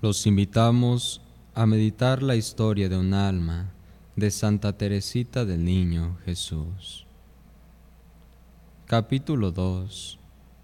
Los invitamos a meditar la historia de un alma de Santa Teresita del Niño Jesús. Capítulo 2.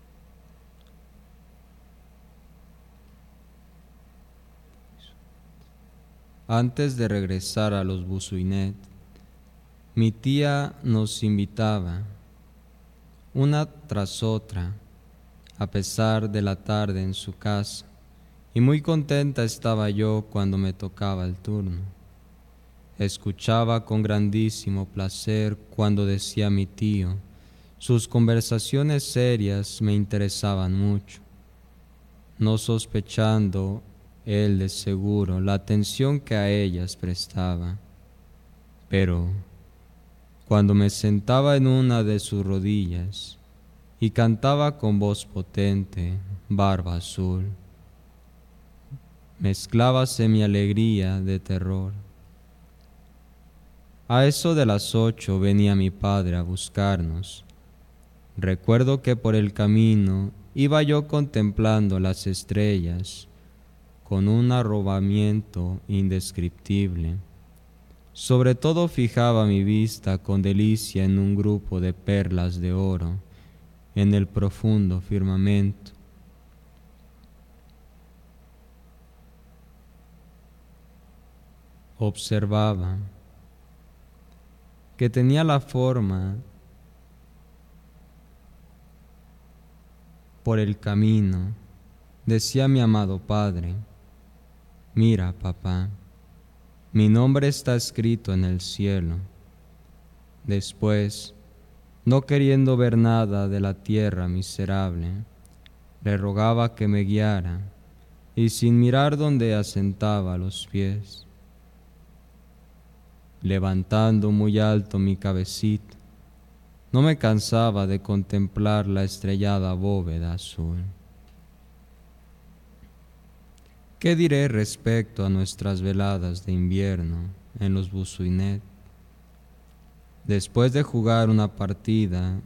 Antes de regresar a los Busuinet, mi tía nos invitaba, una tras otra, a pesar de la tarde en su casa, y muy contenta estaba yo cuando me tocaba el turno. Escuchaba con grandísimo placer cuando decía mi tío. Sus conversaciones serias me interesaban mucho, no sospechando él de seguro la atención que a ellas prestaba. Pero cuando me sentaba en una de sus rodillas y cantaba con voz potente, Barba Azul, mezclábase mi alegría de terror. A eso de las 8 venía mi padre a buscarnos. Recuerdo que por el camino iba yo contemplando las estrellas con un arrobamiento indescriptible. Sobre todo fijaba mi vista con delicia en un grupo de perlas de oro en el profundo firmamento. Observaba que tenía la forma por el camino. Decía mi amado padre: mira, papá, mi nombre está escrito en el cielo. Después, no queriendo ver nada de la tierra miserable, le rogaba que me guiara, y sin mirar dónde asentaba los pies, levantando muy alto mi cabecita, no me cansaba de contemplar la estrellada bóveda azul. ¿Qué diré respecto a nuestras veladas de invierno en los Busuinet? Después de jugar una partida,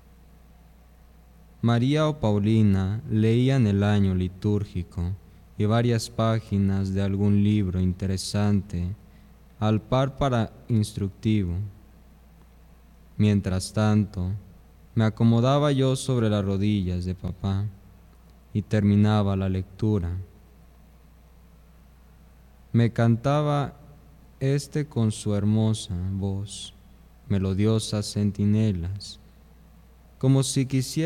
María o Paulina leían el año litúrgico y varias páginas de algún libro interesante, al par para instructivo. Mientras tanto, me acomodaba yo sobre las rodillas de papá y terminaba la lectura. Me cantaba con su hermosa voz, melodiosas centinelas, como si quisiera